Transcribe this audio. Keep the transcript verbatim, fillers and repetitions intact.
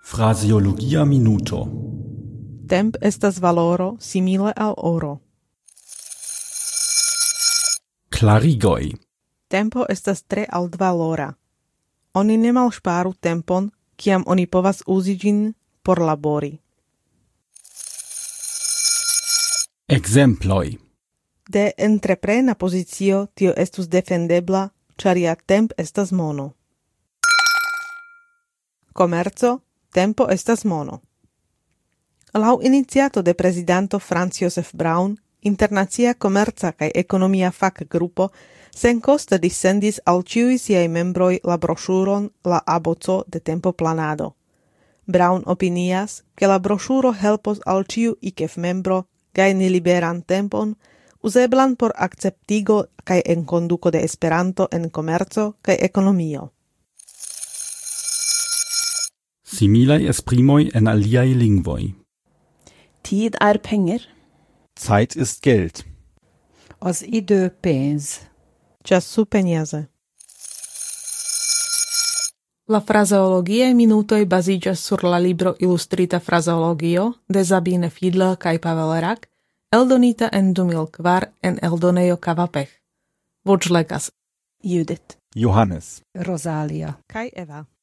Fraseologia minuto. Temp estas valoro simile al oro. Klarigoj. Tempo estas tre altvalora. Oni ne malŝparu tempon, kiam oni povas uzi ĝin por labori. Ekzemploj. De entreprena pozicio tio estus defendebla, ĉar ja temp estas mono. Komerco, tempo estas mono. Laŭ iniciato de prezidanto Franz Josef Braun, internacia komerca kaj ekonomia fakgrupo senkoste dissendis al ĉiuj siaj membroj la broŝuron La aboco de tempoplanado. Braun opinias, ke la broŝuro helpos al ĉiu ikef-membro gajni liberan tempon, uzeblan por akceptigo kaj enkonduko de Esperanto en komerco kaj ekonomio. Similaj esprimoj en aliaj lingvoj. Tid er penger. Zeit ist Geld. Az idő pénz. Času peniaze. La frazeologiae minutoj baziĝas sur la libro Ilustrita frazeologio de Sabine Fiedler kaj Pavel Rak, eldonita en du mil kvar en eldonejo Kavapech. Voĉlegas Judith. Johannes. Rosalia. kaj Eva.